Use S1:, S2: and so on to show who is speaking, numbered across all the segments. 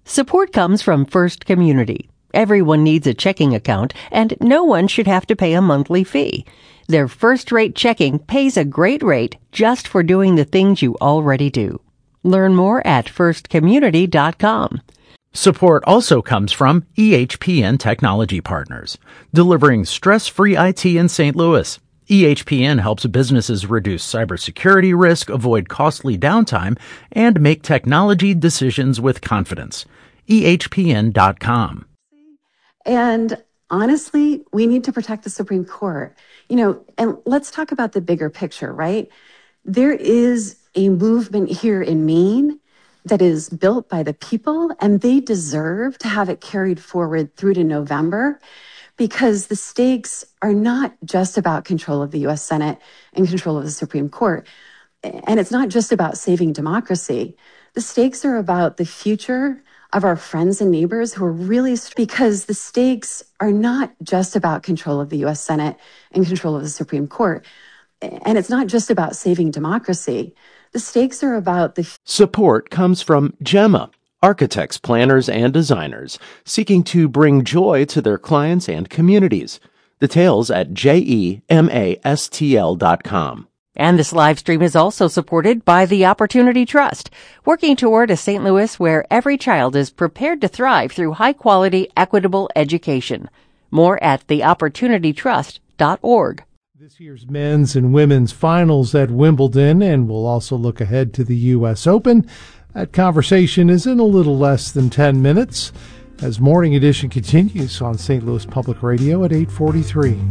S1: Support comes from First Community. Everyone needs a checking account, and no one should have to pay a monthly fee. Their first-rate checking pays a great rate just for doing the things you already do. Learn more at firstcommunity.com.
S2: Support also comes from EHPN Technology Partners, delivering stress-free IT in St. Louis. EHPN helps businesses reduce cybersecurity risk, avoid costly downtime, and make technology decisions with confidence. EHPN.com.
S3: And honestly, we need to protect the Supreme Court. And let's talk about the bigger picture, right? There is a movement here in Maine that is built by the people, and they deserve to have it carried forward through to November, because the stakes are not just about control of the U.S. Senate and control of the Supreme Court. And it's not just about saving democracy. The stakes are about the future of our friends and neighbors who are really, because the stakes are not just about control of the U.S. Senate and control of the Supreme Court. And it's not just about saving democracy. The stakes are about the...
S4: Support comes from Gemma, architects, planners, and designers seeking to bring joy to their clients and communities. Details at gemastl.com.
S1: And this live stream is also supported by the Opportunity Trust, working toward a St. Louis where every child is prepared to thrive through high-quality, equitable education. More at theopportunitytrust.org.
S5: This year's men's and women's finals at Wimbledon, and we'll also look ahead to the U.S. Open. That conversation is in a little less than 10 minutes as Morning Edition continues on St. Louis Public Radio at 8:43.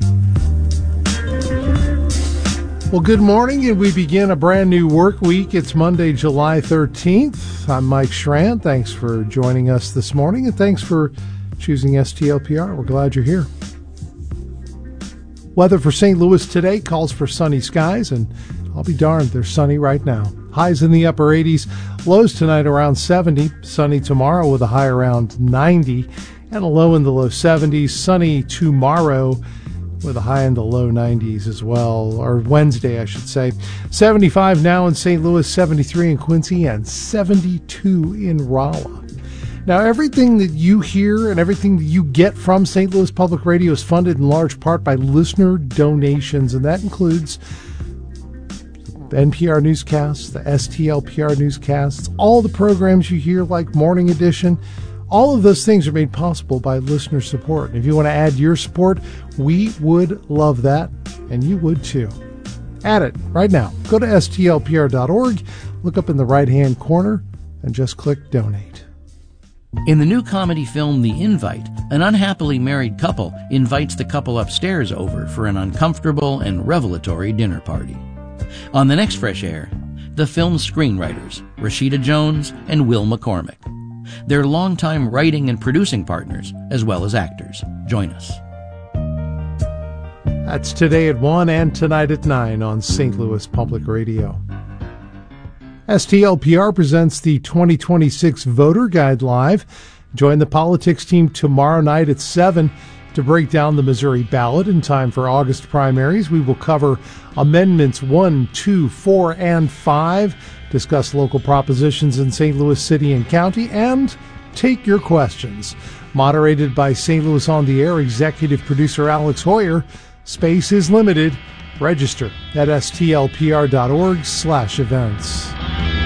S5: Well, good morning, and we begin a brand new work week. It's Monday, July 13th. I'm Mike Schrandt. Thanks for joining us this morning, and thanks for choosing STLPR. We're glad you're here. Weather for St. Louis today calls for sunny skies, and I'll be darned, they're sunny right now. Highs in the upper 80s, lows tonight around 70. Sunny tomorrow with a high around 90, and a low in the low 70s. Sunny tomorrow with a high in the low 90s as well, or Wednesday, I should say. 75 now in St. Louis, 73 in Quincy, and 72 in Rolla. Now, everything that you hear and everything that you get from St. Louis Public Radio is funded in large part by listener donations, and that includes the NPR newscasts, the STLPR newscasts, all the programs you hear like Morning Edition. All of those things are made possible by listener support. And if you want to add your support, we would love that, and you would too. Add it right now. Go to stlpr.org, look up in the right-hand corner, and just click Donate.
S6: In the new comedy film The Invite, an unhappily married couple invites the couple upstairs over for an uncomfortable and revelatory dinner party. On the next Fresh Air, the film's screenwriters, Rashida Jones and Will McCormick. They're longtime writing and producing partners, as well as actors. Join us.
S5: That's today at 1 and tonight at 9 on St. Louis Public Radio. STLPR presents the 2026 Voter Guide Live. Join the politics team tomorrow night at 7 to break down the Missouri ballot in time for August primaries. We will cover Amendments 1, 2, 4, and 5, discuss local propositions in St. Louis City and County, and take your questions. Moderated by St. Louis on the Air executive producer Alex Hoyer. Space is limited. Register at stlpr.org/events.